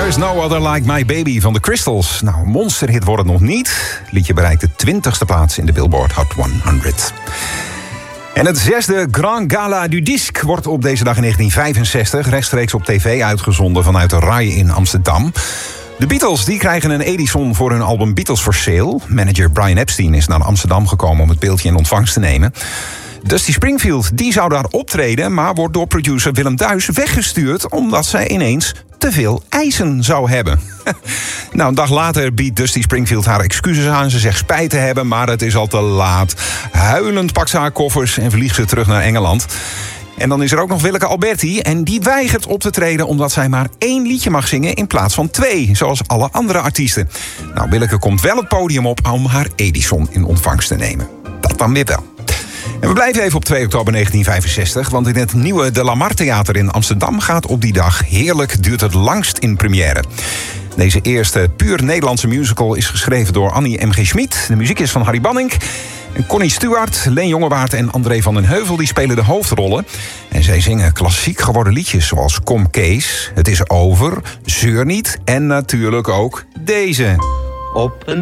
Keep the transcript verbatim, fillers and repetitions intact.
There's No Other Like My Baby van The Crystals. Nou, een monsterhit wordt het nog niet. Het liedje bereikt de twintigste plaats in de Billboard Hot honderd. En het zesde Grand Gala du Disque wordt op deze dag in negentien vijfenzestig... rechtstreeks op tv uitgezonden vanuit de Rai in Amsterdam. De Beatles die krijgen een Edison voor hun album Beatles for Sale. Manager Brian Epstein is naar Amsterdam gekomen om het beeldje in ontvangst te nemen. Dusty Springfield die zou daar optreden, maar wordt door producer Willem Duis weggestuurd omdat zij ineens te veel eisen zou hebben. Nou, een dag later biedt Dusty Springfield haar excuses aan. Ze zegt spijt te hebben, maar het is al te laat. Huilend pakt ze haar koffers en vliegt ze terug naar Engeland. En dan is er ook nog Willeke Alberti. En die weigert op te treden omdat zij maar één liedje mag zingen in plaats van twee. Zoals alle andere artiesten. Nou, Willeke komt wel het podium op om haar Edison in ontvangst te nemen. Dat dan weer wel. En we blijven even op twee oktober negentien vijfenzestig... want in het nieuwe De Lamar Theater in Amsterdam gaat op die dag Heerlijk duurt het langst in première. Deze eerste puur Nederlandse musical is geschreven door Annie M G Schmid. De muziek is van Harry Banning. En Connie Stewart, Leen Jongewaard en André van den Heuvel die spelen de hoofdrollen. En zij zingen klassiek geworden liedjes zoals Kom Kees, Het is over, Zeur niet en natuurlijk ook deze. Op een